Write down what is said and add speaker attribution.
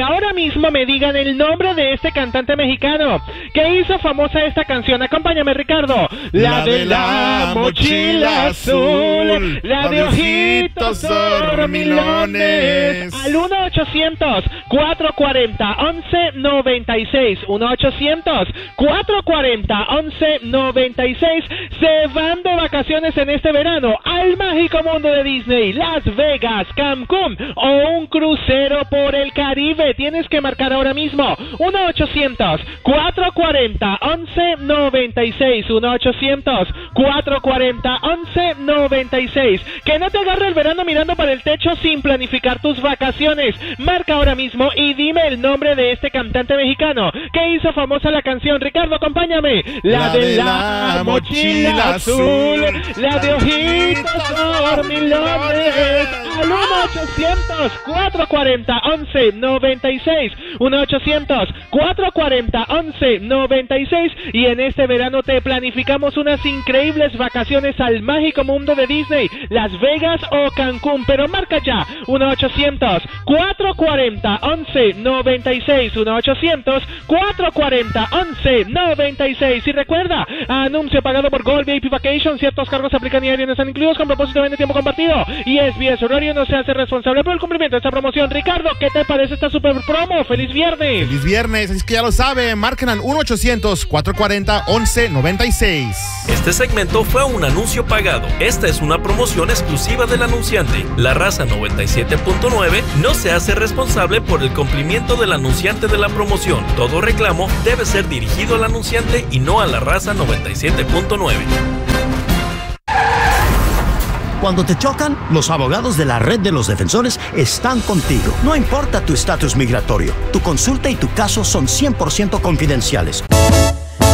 Speaker 1: ahora mismo me digan el nombre de este cantante mexicano que hizo famosa esta canción. Acompáñame, Ricardo.
Speaker 2: La de la mochila azul,
Speaker 1: la de ojitos dormilones. Al 1-800-440-1196. 1-800-440-1196. Se van de vacaciones en este verano al mágico mundo de Disney, Las Vegas, Cancún o un crucero por el Caribe. Tienes que marcar ahora mismo 1-800-440-1196. 1-800-440-1196. Que no te agarre el verano mirando para el techo sin planificar tus vacaciones. Marca ahora mismo y dime el nombre de este cantante mexicano que hizo famosa la canción. Ricardo, acompáñame. La de la mochila azul, la de ojitos dormilones. Al 1-800-440-1196. 1-800-440-1196. Y en este verano te planificamos unas increíbles vacaciones al mágico mundo de Disney, Las Vegas o Cancún. Pero marca ya 1-800-440-1196. 1-800-440-1196. Y recuerda, anuncio pagado por Gold VIP Vacation. Ciertos cargos se aplican y aéreos no están incluidos con propósito de tiempo compartido. Y SBS Horario no se hace responsable por el cumplimiento de esta promoción. Ricardo, ¿qué te parece esta super promo? ¡Feliz viernes!
Speaker 2: ¡Feliz viernes! Así que ya lo saben, marquen al 1-800-440-1196.
Speaker 3: Este segmento fue un anuncio pagado. Esta es una promoción exclusiva del anunciante. La Raza 97.9 no se hace responsable por el cumplimiento del anunciante de la promoción. Todo reclamo debe ser dirigido al anunciante y no a la Raza 97.9.
Speaker 4: Cuando te chocan, los abogados de la Red de los Defensores están contigo. No importa tu estatus migratorio, tu consulta y tu caso son 100% confidenciales.